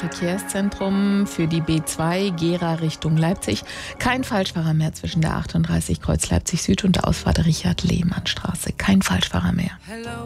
Verkehrszentrum für die B2 Gera Richtung Leipzig. Kein Falschfahrer mehr zwischen der 38 Kreuz Leipzig Süd und der Ausfahrt Richard-Lehmann-Straße. Kein Falschfahrer mehr.